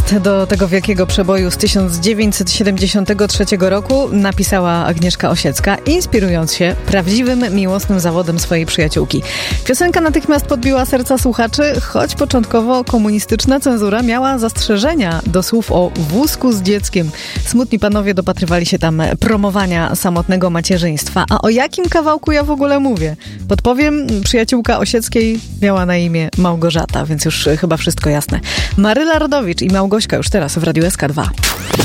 Tekst do tego wielkiego przeboju z 1973 roku napisała Agnieszka Osiecka, inspirując się prawdziwym, miłosnym zawodem swojej przyjaciółki. Piosenka natychmiast podbiła serca słuchaczy, choć początkowo komunistyczna cenzura miała zastrzeżenia do słów o wózku z dzieckiem. Smutni panowie dopatrywali się tam promowania samotnego macierzyństwa. A o jakim kawałku ja w ogóle mówię? Podpowiem, przyjaciółka Osieckiej miała na imię Małgorzata, więc już chyba wszystko jasne. Maryla Rodowicz i Małgośka już teraz w Radiu SK2.